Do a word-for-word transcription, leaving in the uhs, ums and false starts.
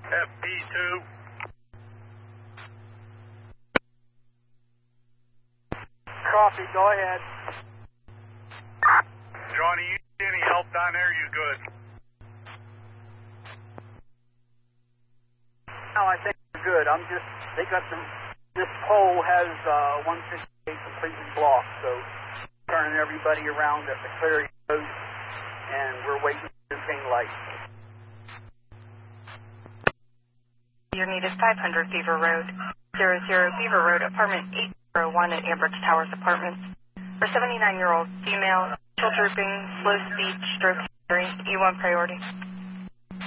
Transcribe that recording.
F P two. Copy, go ahead. Johnny, you need any help down there? You good? No, I think we're good. I'm just, they got some, this pole has uh, one sixty-eight completely blocked, so turning everybody around at the clearing road, and we're waiting for the green light. Your need is five hundred Beaver Road, zero zero Beaver Road, apartment eight oh one at Ambridge Towers Apartments. For seventy-nine-year-old female, chill drooping, slow speech, stroke history, E one priority.